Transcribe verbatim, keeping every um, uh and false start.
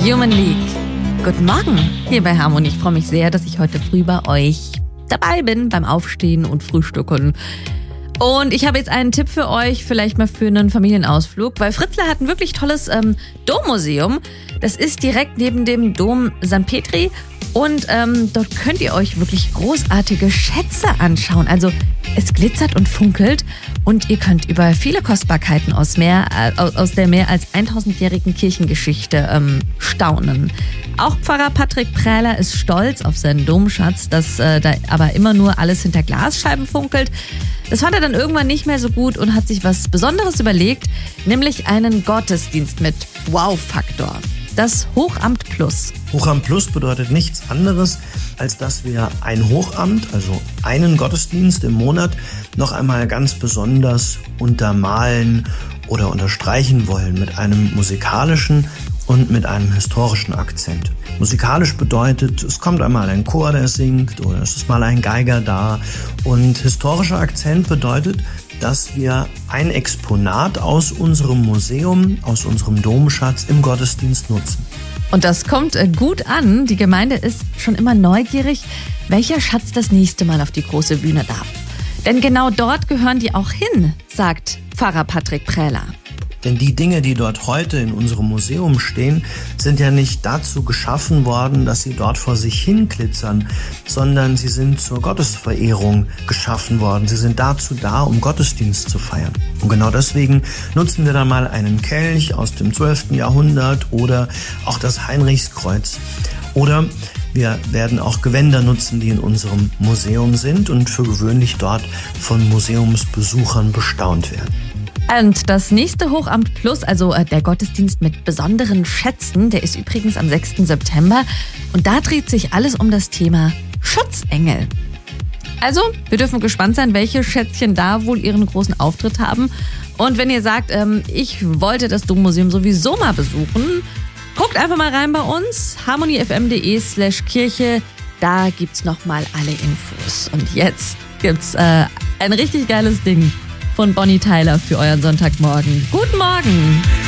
Human League. Guten Morgen hier bei Harmonie. Ich freue mich sehr, dass ich heute früh bei euch dabei bin beim Aufstehen und Frühstücken. Und ich habe jetzt einen Tipp für euch, vielleicht mal für einen Familienausflug, weil Fritzlar hat ein wirklich tolles ähm, Dommuseum. Das ist direkt neben dem Dom Sankt Petri und ähm, dort könnt ihr euch wirklich großartige Schätze anschauen. Also es glitzert und funkelt und ihr könnt über viele Kostbarkeiten aus, mehr, äh, aus der mehr als tausendjährigen Kirchengeschichte ähm, staunen. Auch Pfarrer Patrick Prähler ist stolz auf seinen Domschatz, dass äh, da aber immer nur alles hinter Glasscheiben funkelt. Das fand er dann irgendwann nicht mehr so gut und hat sich was Besonderes überlegt, nämlich einen Gottesdienst mit Wow-Faktor. Das Hochamt Plus. Hochamt Plus bedeutet nichts anderes, als dass wir ein Hochamt, also einen Gottesdienst im Monat, noch einmal ganz besonders untermalen oder unterstreichen wollen mit einem musikalischen und mit einem historischen Akzent. Musikalisch bedeutet, es kommt einmal ein Chor, der singt, oder es ist mal ein Geiger da. Und historischer Akzent bedeutet, dass wir ein Exponat aus unserem Museum, aus unserem Domschatz im Gottesdienst nutzen. Und das kommt gut an. Die Gemeinde ist schon immer neugierig, welcher Schatz das nächste Mal auf die große Bühne darf. Denn genau dort gehören die auch hin, sagt Pfarrer Patrick Prähler. Denn die Dinge, die dort heute in unserem Museum stehen, sind ja nicht dazu geschaffen worden, dass sie dort vor sich hin glitzern, sondern sie sind zur Gottesverehrung geschaffen worden. Sie sind dazu da, um Gottesdienst zu feiern. Und genau deswegen nutzen wir dann mal einen Kelch aus dem zwölften Jahrhundert oder auch das Heinrichskreuz. Oder wir werden auch Gewänder nutzen, die in unserem Museum sind und für gewöhnlich dort von Museumsbesuchern bestaunt werden. Und das nächste Hochamt Plus, also der Gottesdienst mit besonderen Schätzen, der ist übrigens am sechsten September. Und da dreht sich alles um das Thema Schutzengel. Also, wir dürfen gespannt sein, welche Schätzchen da wohl ihren großen Auftritt haben. Und wenn ihr sagt, ähm, ich wollte das Dommuseum sowieso mal besuchen, guckt einfach mal rein bei uns, harmoniefm.de slash Kirche. Da gibt's nochmal alle Infos. Und jetzt gibt's äh, ein richtig geiles Ding von Bonnie Tyler für euren Sonntagmorgen. Guten Morgen!